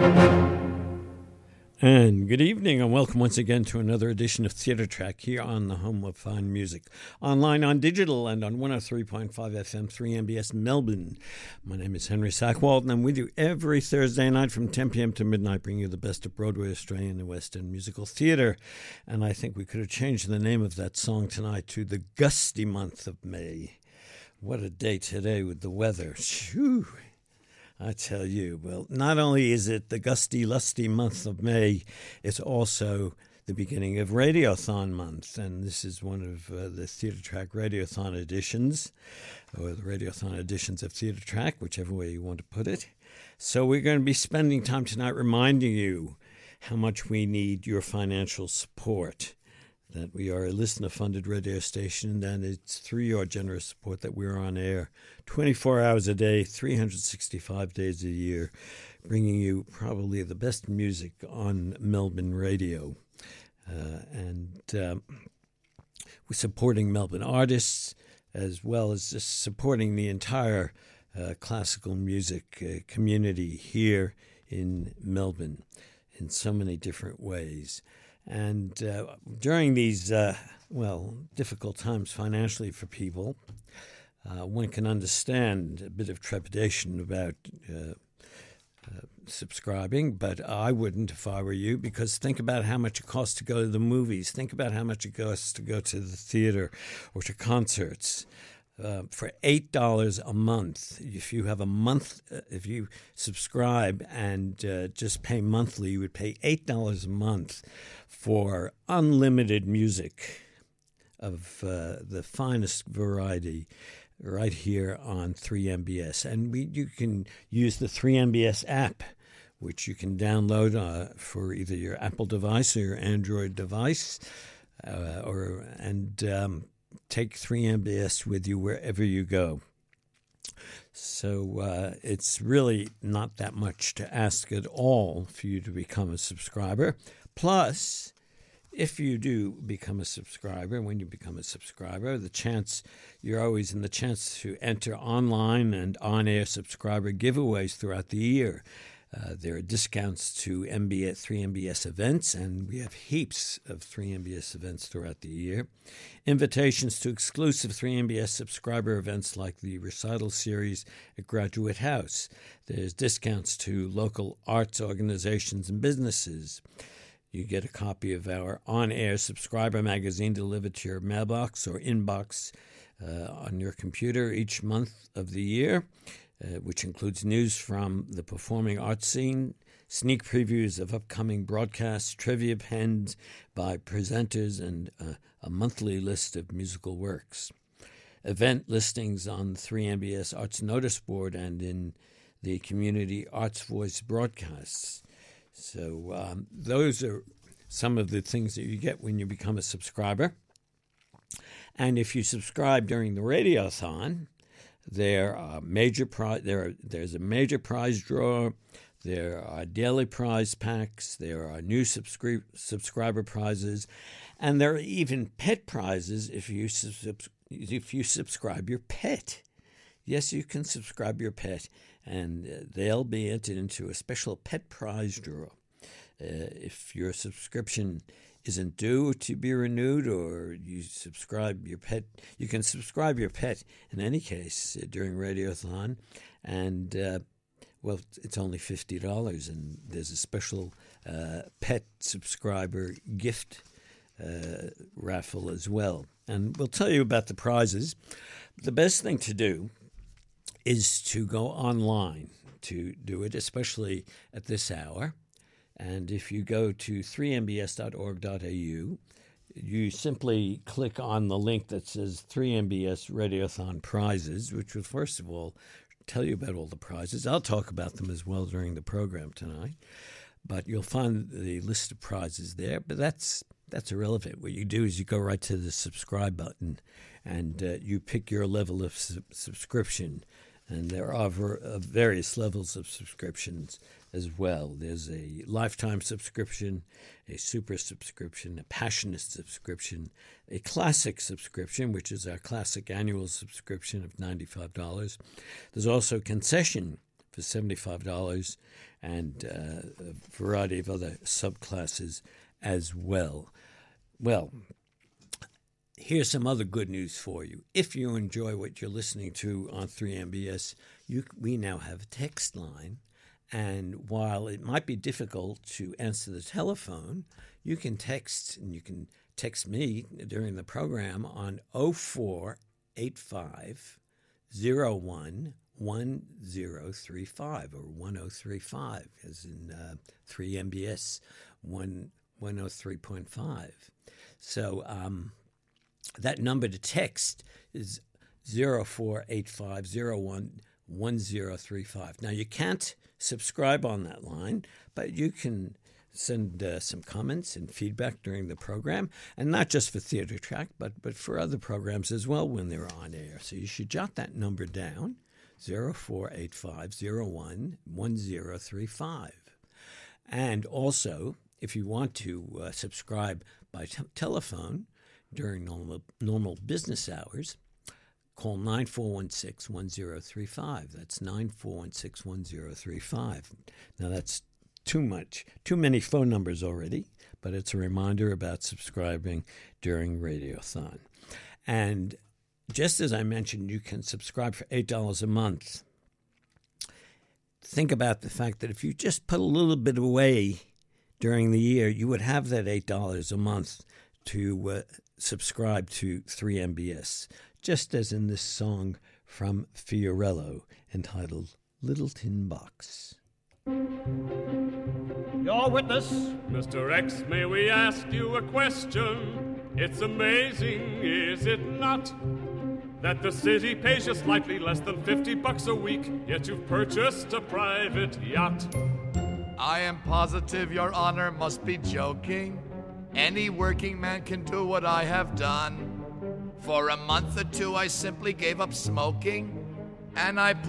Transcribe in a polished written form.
And good evening, and welcome once again to another edition of Theatre Track here on the home of fine music. Online, on digital, and on 103.5 FM 3MBS Melbourne. My name is Henry Sackwald, and I'm with you every Thursday night from 10 p.m. to midnight, bringing you the best of Broadway, Australian, and West End musical theatre. And I think we could have changed the name of that song tonight to The Gusty Month of May. What a day today with the weather. Shoo! I tell you, well, not only is it the gusty, lusty month of May, it's also the beginning of Radiothon month, and this is one of the Theatre Track Radiothon editions, or the Radiothon editions of Theatre Track, whichever way you want to put it. So we're going to be spending time tonight reminding you how much we need your financial support, that we are a listener-funded radio station, and it's through your generous support that we're on air 24 hours a day, 365 days a year, bringing you probably the best music on Melbourne radio. We're supporting Melbourne artists, as well as just supporting the entire classical music community here in Melbourne in so many different ways. And during these, difficult times financially for people, one can understand a bit of trepidation about subscribing, but I wouldn't if I were you, because think about how much it costs to go to the movies. Think about how much it costs to go to the theater or to concerts. For $8 a month, if you have a month, if you subscribe and just pay monthly, you would pay $8 a month for unlimited music of the finest variety right here on 3MBS. And you can use the 3MBS app, which you can download for either your Apple device or your Android device, take 3MBS with you wherever you go. So it's really not that much to ask at all for you to become a subscriber. Plus, if you do become a subscriber, when you become a subscriber, you're always in the chance to enter online and on-air subscriber giveaways throughout the year. There are discounts to 3MBS events, and we have heaps of 3MBS events throughout the year. Invitations to exclusive 3MBS subscriber events like the recital series at Graduate House. There's discounts to local arts organizations and businesses. You get a copy of our on-air subscriber magazine delivered to your mailbox or inbox on your computer each month of the year, which includes news from the performing arts scene, sneak previews of upcoming broadcasts, trivia penned by presenters, and a monthly list of musical works. Event listings on the 3MBS Arts Notice Board and in the Community Arts Voice broadcasts. So those are some of the things that you get when you become a subscriber. And if you subscribe during the Radiothon, there's a major prize draw. There are daily prize packs. There are new subscriber prizes, and there are even pet prizes if you subscribe your pet. Yes, you can subscribe your pet, and they'll be entered into a special pet prize draw. If your subscription isn't due to be renewed, or you subscribe your pet, you can subscribe your pet in any case during Radiothon, and it's only $50, and there's a special pet subscriber gift raffle as well. And we'll tell you about the prizes. The best thing to do is to go online to do it, especially at this hour. And if you go to 3mbs.org.au, you simply click on the link that says 3MBS Radiothon Prizes, which will first of all tell you about all the prizes. I'll talk about them as well during the program tonight. But you'll find the list of prizes there. But that's irrelevant. What you do is you go right to the subscribe button, and you pick your level of subscription. And there are various levels of subscriptions as well. There's a lifetime subscription, a super subscription, a passionate subscription, a classic subscription, which is our classic annual subscription of $95. There's also concession for $75 and a variety of other subclasses as well. Well, here's some other good news for you. If you enjoy what you're listening to on 3MBS, we now have a text line. And while it might be difficult to answer the telephone, you can text, and you can text me during the program on 0485 01 1035 or 1035, as in 3MBS 103.5. So that number to text is 0485 01 1035. Now, you can't subscribe on that line, but you can send some comments and feedback during the program, and not just for Theater Track, but for other programs as well when they're on air. So you should jot that number down, 0485 01 1035. And also, if you want to subscribe by telephone during normal business hours, call 9416-1035. That's 9416-1035. Now, that's too many phone numbers already, but it's a reminder about subscribing during Radiothon. And just as I mentioned, you can subscribe for $8 a month. Think about the fact that if you just put a little bit away during the year, you would have that $8 a month to subscribe to 3MBS, just as in this song from Fiorello entitled Little Tin Box. Your witness. Mr. X, may we ask you a question? It's amazing, is it not, that the city pays you slightly less than $50 a week, yet you've purchased a private yacht. I am positive Your Honor must be joking. Any working man can do what I have done. For a month or two, I simply gave up smoking, and I